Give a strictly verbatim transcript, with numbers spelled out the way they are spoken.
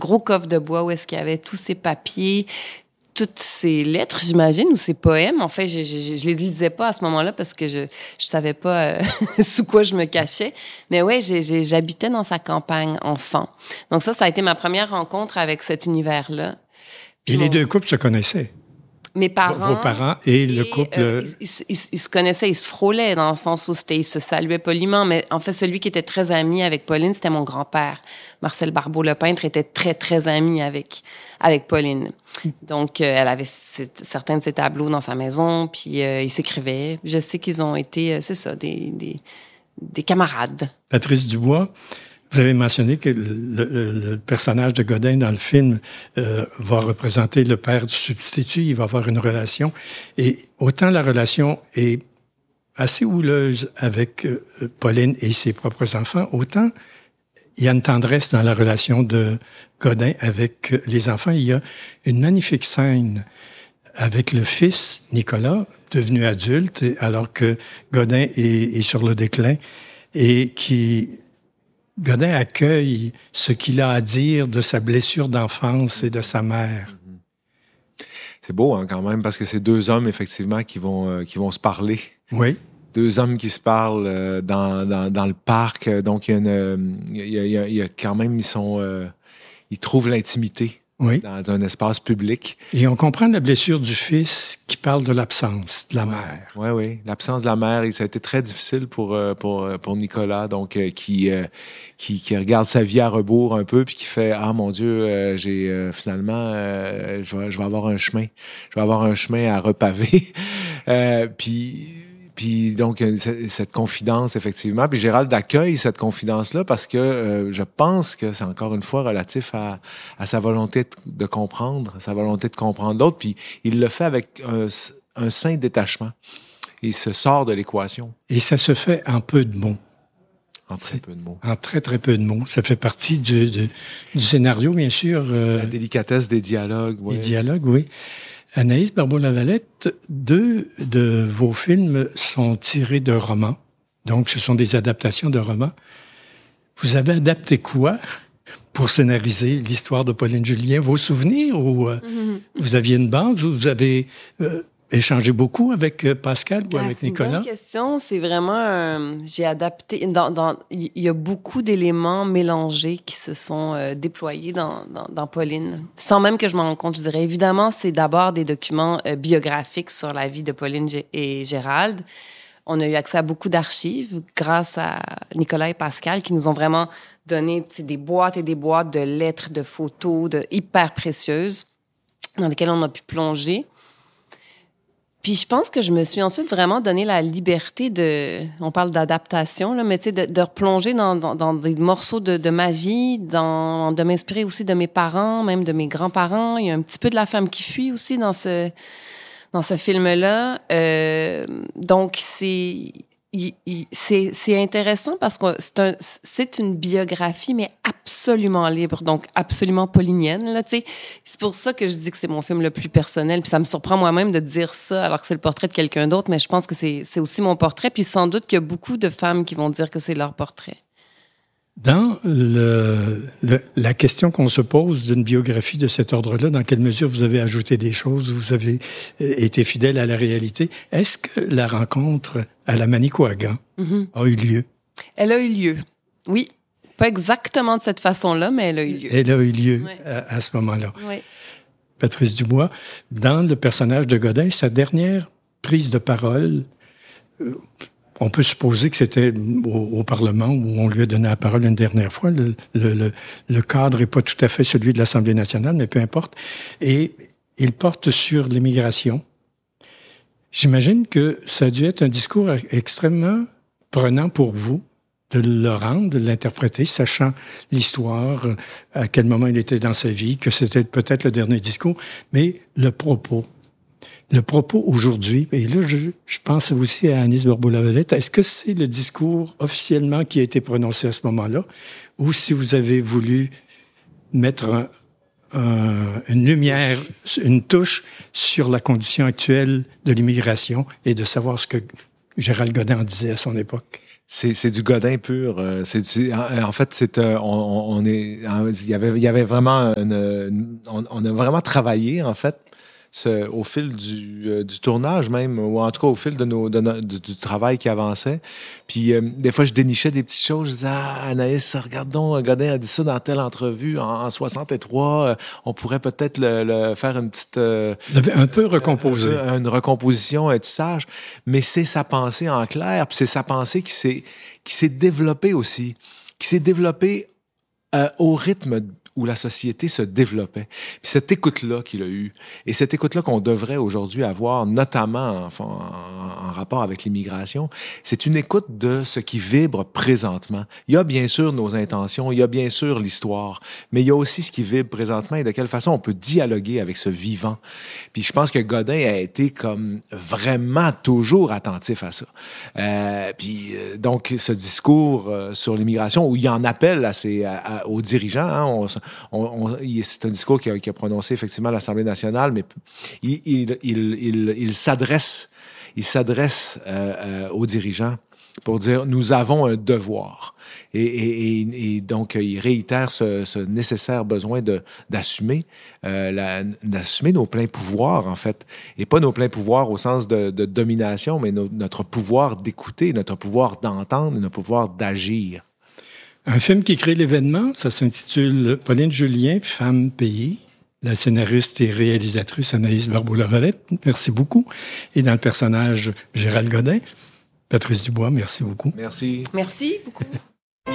gros coffre de bois où est-ce qu'il y avait tous ses papiers, toutes ces lettres, j'imagine, ou ces poèmes. En fait, je, je, je les lisais pas à ce moment-là parce que je je savais pas euh, sous quoi je me cachais. Mais ouais, j'ai, j'ai, j'habitais dans sa campagne enfant. Donc ça, ça a été ma première rencontre avec cet univers-là. Puis, Puis les mon... deux couples se connaissaient. Mes parents. Vos parents et, et le couple. Euh, ils, ils, ils, ils se connaissaient, ils se frôlaient dans le sens où c'était, ils se saluaient poliment. Mais en fait, celui qui était très ami avec Pauline, c'était mon grand-père. Marcel Barbeau, le peintre, était très, très ami avec, avec Pauline. Donc, euh, elle avait c- certains de ses tableaux dans sa maison, puis euh, ils s'écrivaient. Je sais qu'ils ont été, euh, c'est ça, des, des, des camarades. Patrice Dubois, vous avez mentionné que le, le, le personnage de Godin dans le film euh, va représenter le père du substitut, il va avoir une relation. Et autant la relation est assez houleuse avec euh, Pauline et ses propres enfants, autant il y a une tendresse dans la relation de Godin avec les enfants. Il y a une magnifique scène avec le fils, Nicolas, devenu adulte, alors que Godin est, est sur le déclin, et qui... Godin accueille ce qu'il a à dire de sa blessure d'enfance et de sa mère. C'est beau, hein, quand même, parce que c'est deux hommes, effectivement, qui vont, euh, qui vont se parler. Oui. Deux hommes qui se parlent euh, dans, dans, dans le parc. Donc, il y a, une, il y a, il y a, il y a quand même, ils sont, euh, ils trouvent l'intimité. Oui. Dans un espace public. Et on comprend la blessure du fils qui parle de l'absence de la ouais, mère. Oui, oui. L'absence de la mère, et ça a été très difficile pour, pour, pour Nicolas, donc euh, qui, euh, qui, qui regarde sa vie à rebours un peu, puis qui fait « Ah, mon Dieu, euh, j'ai euh, finalement, euh, je, vais, je vais avoir un chemin. Je vais avoir un chemin à repaver. euh, » Puis... Puis donc, cette confidence, effectivement. Puis Gérald accueille cette confidence-là parce que euh, je pense que c'est encore une fois relatif à, à sa volonté de comprendre, sa volonté de comprendre l'autre. Puis il le fait avec un, un sain détachement. Il se sort de l'équation. Et ça se fait en peu de mots. En très peu de mots. En très, très peu de mots. Ça fait partie du, du, du scénario, bien sûr. Euh, La délicatesse des dialogues. Ouais. Des dialogues, oui. Anaïs Barbeau-Lavalette, deux de vos films sont tirés de romans. Donc, ce sont des adaptations de romans. Vous avez adapté quoi pour scénariser l'histoire de Pauline Julien? Vos souvenirs ou euh, mm-hmm. vous aviez une bande? Vous avez euh, échangé beaucoup avec euh, Pascal ou ah, avec c'est Nicolas? C'est une bonne question. C'est vraiment... Euh, j'ai adapté... Dans, dans, il y a beaucoup d'éléments mélangés qui se sont euh, déployés dans, dans, dans Pauline. Sans même que je m'en rende compte, je dirais. Évidemment, c'est d'abord des documents euh, biographiques sur la vie de Pauline et Gérald. On a eu accès à beaucoup d'archives grâce à Nicolas et Pascal qui nous ont vraiment donné des boîtes et des boîtes de lettres, de photos, de hyper précieuses dans lesquelles on a pu plonger. Puis je pense que je me suis ensuite vraiment donné la liberté de... On parle d'adaptation, là, mais tu sais, de, de replonger dans, dans, dans des morceaux de, de ma vie, dans, de m'inspirer aussi de mes parents, même de mes grands-parents. Il y a un petit peu de La femme qui fuit aussi dans ce, dans ce film-là. Euh, donc, c'est... Il, il, c'est, c'est intéressant parce que c'est, un, c'est une biographie, mais absolument libre, donc absolument paulinienne. Là, c'est pour ça que je dis que c'est mon film le plus personnel. Puis ça me surprend moi-même de dire ça alors que c'est le portrait de quelqu'un d'autre, mais je pense que c'est, c'est aussi mon portrait. Puis sans doute qu'il y a beaucoup de femmes qui vont dire que c'est leur portrait. Dans le, le, la question qu'on se pose d'une biographie de cet ordre-là, dans quelle mesure vous avez ajouté des choses, vous avez été fidèle à la réalité, est-ce que la rencontre à la Manicouagan mm-hmm. a eu lieu? Elle a eu lieu, oui. Pas exactement de cette façon-là, mais elle a eu lieu. Elle a eu lieu oui. à, à ce moment-là. Oui. Patrice Dubois, dans le personnage de Godin, sa dernière prise de parole... Euh, on peut supposer que c'était au, au Parlement où on lui a donné la parole une dernière fois. Le, le, le, le cadre n'est pas tout à fait celui de l'Assemblée nationale, mais peu importe. Et il porte sur l'immigration. J'imagine que ça a dû être un discours extrêmement prenant pour vous de le rendre, de l'interpréter, sachant l'histoire, à quel moment il était dans sa vie, que c'était peut-être le dernier discours, mais le propos. Le propos aujourd'hui, et là, je, je pense aussi à Anaïs Barbeau-Lavalette, est-ce que c'est le discours officiellement qui a été prononcé à ce moment-là, ou si vous avez voulu mettre un, un, une lumière, une touche sur la condition actuelle de l'immigration et de savoir ce que Gérald Godin en disait à son époque? C'est, c'est du Godin pur. C'est, c'est, en fait, c'est, on, on est, il y avait, il y avait vraiment, une, on, on a vraiment travaillé en fait ce, au fil du, euh, du tournage même, ou en tout cas au fil de nos, de no, du, du travail qui avançait. Puis euh, des fois, je dénichais des petites choses. Je disais, ah, Anaïs, regarde donc, Godin a dit ça dans telle entrevue en, en soixante-trois. Euh, on pourrait peut-être le, le faire une petite... Euh, un peu recomposé. Euh, une recomposition, un tissage. Mais c'est sa pensée en clair, puis c'est sa pensée qui s'est, qui s'est développée aussi, qui s'est développée euh, au rythme où la société se développait. Puis cette écoute-là qu'il a eue, et cette écoute-là qu'on devrait aujourd'hui avoir, notamment en, en, en rapport avec l'immigration, c'est une écoute de ce qui vibre présentement. Il y a bien sûr nos intentions, il y a bien sûr l'histoire, mais il y a aussi ce qui vibre présentement et de quelle façon on peut dialoguer avec ce vivant. Puis je pense que Godin a été comme vraiment toujours attentif à ça. Euh, puis donc ce discours euh, sur l'immigration où il en appelle à ses, à, à, aux dirigeants, hein, on, On, on, c'est un discours qu'il a, qu'il a prononcé effectivement à l'Assemblée nationale, mais il, il, il, il, il s'adresse, il s'adresse euh, euh, aux dirigeants pour dire nous avons un devoir. Et, et, et, et donc, il réitère ce, ce nécessaire besoin de, d'assumer, euh, la, d'assumer nos pleins pouvoirs, en fait. Et pas nos pleins pouvoirs au sens de, de domination, mais no, notre pouvoir d'écouter, notre pouvoir d'entendre et notre pouvoir d'agir. Un film qui crée l'événement, ça s'intitule Pauline Julien, Femme payée. La scénariste et réalisatrice Anaïs Barbeau-Lavalette, merci beaucoup. Et dans le personnage Gérald Godin, Patrice Dubois, merci beaucoup. Merci. Merci beaucoup.